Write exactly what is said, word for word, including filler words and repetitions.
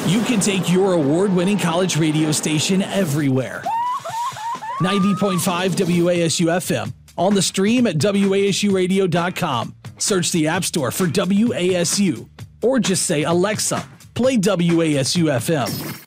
You can take your award-winning college radio station everywhere. ninety point five W A S U F M. On the stream at W A S U radio dot com. Search the App Store for W A S U. Or just say, Alexa, play W A S U F M.